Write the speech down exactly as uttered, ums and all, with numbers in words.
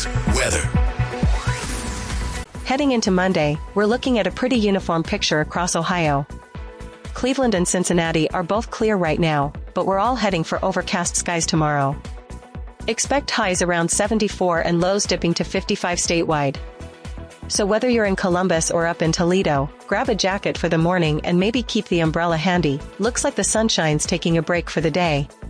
weather. Heading into Monday, we're looking at a pretty uniform picture across Ohio. Cleveland and Cincinnati are both clear right now, but we're all heading for overcast skies tomorrow. Expect highs around seventy-four and lows dipping to fifty-five statewide. So whether you're in Columbus or up in Toledo, grab a jacket for the morning and maybe keep the umbrella handy. Looks like the sunshine's taking a break for the day.